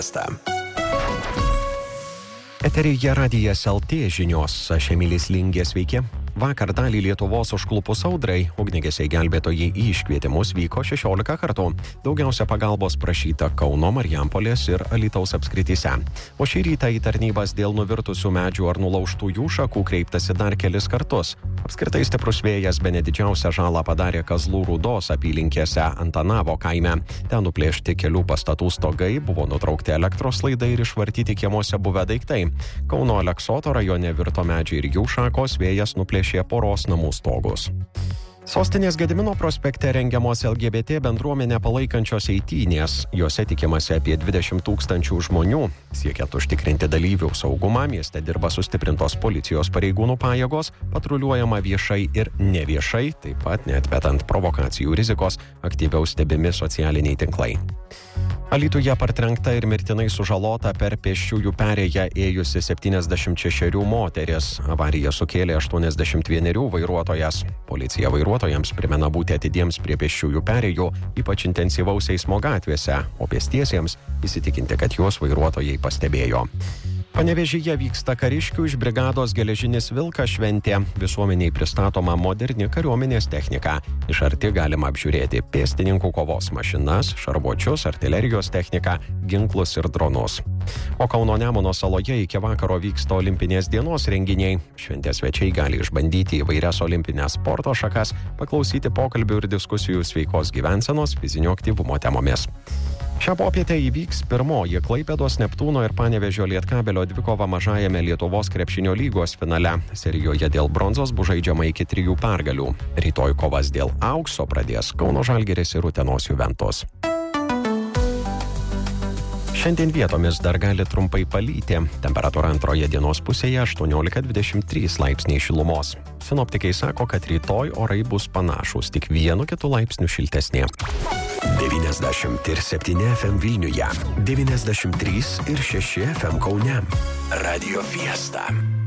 Eteryje Radijas LT žinios, aš Emilis Lingė, sveiki. Vakar dalį Lietuvos užklupus audrai, ugniagesiai gelbėtojai į iškvietimus vyko 16 kartų. Daugiausia pagalbos prašyta Kauno, Marijampolės ir Alytaus apskrityse. O šį rytą į tarnybas dėl nuvirtusių medžių ar nulaužtų jų šakų kreiptasi dar kelis kartus. Apskritai stiprus vėjas bene didžiausią žalą padarė Kazlų Rūdos apylinkėse Antanavo kaime. Ten nuplėšti kelių pastatų stogai, buvo nutraukti elektros laidai ir išvartyti kiemuose buvę daiktai. Kauno Aleksoto rajone virto medžiai ir jų šakos, vėjas nuplėšė poros namų stogus. Sostinės Gedimino prospekte rengiamos LGBT bendruomenę palaikančios eitynės. Jose tikimasi apie 20 000 žmonių. Siekiant užtikrinti dalyvių saugumą, mieste dirba sustiprintos policijos pareigūnų pajėgos, patruliuojama viešai ir neviešai, taip pat neatmetant provokacijų rizikos, aktyviau stebimi socialiniai tinklai. Alytuje partrenkta ir mirtinai sužalota per pėsčiųjų perėją ėjusi 76 moteris. Avariją sukėlė 81 vairuotojas. Policija vairuotojams primena būti atidiems prie pėsčiųjų perėjų, ypač intensyvaus eismo gatvėse, o pėstiesiems įsitikinti, kad juos vairuotojai pastebėjo. Panevėžyje vyksta kariškių iš brigados Geležinis Vilkas šventė. Visuomeniai pristatoma moderni kariuomenės technika. Iš arti galima apžiūrėti pėstininkų kovos mašinas, šarvuočius, artilerijos techniką, ginklus ir dronus. O Kauno Nemuno saloje iki vakaro vyksta olimpinės dienos renginiai. Šventės svečiai gali išbandyti įvairias olimpinės sporto šakas, paklausyti pokalbių ir diskusijų sveikos gyvensenos, fizinio aktyvumo temomis. Šią popietę įvyks pirmoji Klaipėdos Neptūno ir Panevėžio Lietkabelio dvikova mažajame Lietuvos krepšinio lygos finale. Serijoje dėl bronzos bus žaidžiama iki 3 pergalių. Rytoj kovas dėl aukso pradės Kauno Žalgiris ir Utenos Juventus. Šiandien vietomis dar gali trumpai palyti. Temperatūra antroje dienos pusėje 18-23 laipsniai šilumos. Sinoptikai sako, kad rytoj orai bus panašūs, tik 1-2 laipsnių šiltesni. 90,7 FM Vilniuje, 93,6 FM Kaune. Radio Fiesta.